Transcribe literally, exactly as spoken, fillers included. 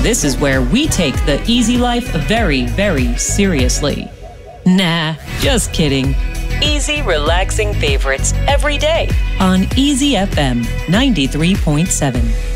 This is where we take the easy life very, very seriously. Nah, just kidding. Easy, relaxing favorites every day on Easy F M ninety-three point seven.